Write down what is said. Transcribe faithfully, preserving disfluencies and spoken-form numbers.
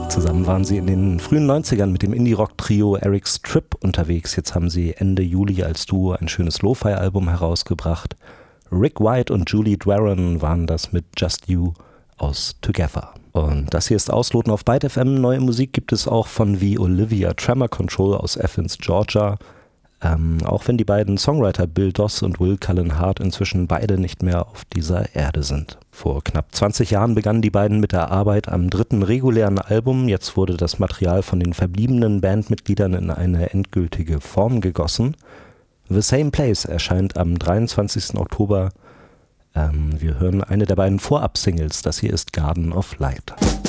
Zusammen waren sie in den frühen neunzigern mit dem Indie-Rock-Trio Eric's Trip unterwegs. Jetzt haben sie Ende Juli als Duo ein schönes Lo-Fi-Album herausgebracht. Rick White und Julie Dwaron waren das mit Just You aus Together. Und das hier ist Ausloten auf Byte F M. Neue Musik gibt es auch von wie Olivia Tremor Control aus Athens, Georgia. Ähm, auch wenn die beiden Songwriter Bill Doss und Will Cullen Hart inzwischen beide nicht mehr auf dieser Erde sind. Vor knapp zwanzig Jahren begannen die beiden mit der Arbeit am dritten regulären Album. Jetzt wurde das Material von den verbliebenen Bandmitgliedern in eine endgültige Form gegossen. The Same Place erscheint am dreiundzwanzigsten Oktober. Ähm, wir hören eine der beiden Vorab-Singles. Das hier ist Garden of Light.